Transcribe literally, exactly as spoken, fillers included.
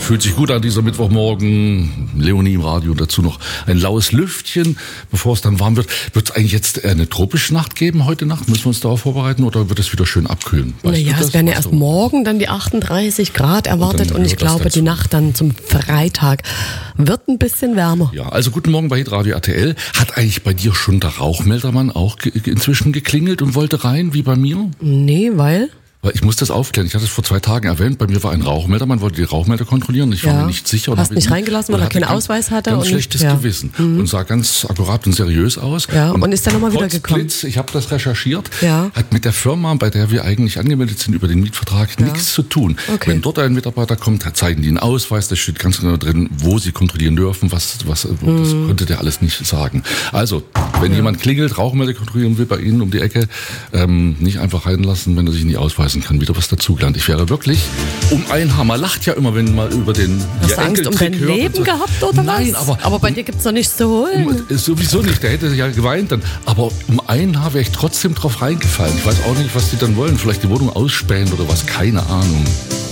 fühlt sich gut an dieser Mittwochmorgen. Leonie im Radio, dazu noch ein laues Lüftchen, bevor es dann warm wird. Wird es eigentlich jetzt eine tropische Nacht geben heute Nacht? Müssen wir uns darauf vorbereiten oder wird es wieder schön abkühlen? Weißt naja, es werden ja erst morgen dann die achtunddreißig Grad erwartet und, und ich glaube, die Nacht dann zum Freitag wird ein bisschen wärmer. Ja, also guten Morgen bei Hitradio R T L. Hat eigentlich bei dir schon der Rauchmeldermann auch ge- inzwischen geklingelt und wollte rein, wie bei mir? Nee, weil... Weil ich muss das aufklären. Ich hatte es vor zwei Tagen erwähnt. Bei mir war ein Rauchmelder. Man wollte die Rauchmelder kontrollieren. Ich war ja. mir nicht sicher. Hast nicht reingelassen, weil er keinen Ausweis hatte. Ganz und schlechtes ja. Gewissen. Mhm. Und sah ganz akkurat und seriös aus. Ja, und, und ist dann nochmal wieder gekommen. Blitz, ich habe das recherchiert. Ja. Hat mit der Firma, bei der wir eigentlich angemeldet sind, über den Mietvertrag ja. nichts zu tun. Okay. Wenn dort ein Mitarbeiter kommt, zeigen die einen Ausweis. Da steht ganz genau drin, wo sie kontrollieren dürfen. Was, was, mhm. Das konnte der alles nicht sagen. Also, wenn ja. jemand klingelt, Rauchmelder kontrollieren will bei Ihnen um die Ecke, ähm, nicht einfach reinlassen, wenn er sich nicht ausweisen kann. Wieder was dazu. Ich wäre wirklich um ein Haar. Man lacht ja immer, wenn man über den Hast du Angst um dein Leben so. gehabt oder Nein, was? aber, aber bei um, dir gibt's doch nichts zu holen. Um, sowieso nicht, der hätte ja geweint dann. Aber um ein Haar wäre ich trotzdem drauf reingefallen. Ich weiß auch nicht, was die dann wollen. Vielleicht die Wohnung ausspähen oder was, keine Ahnung.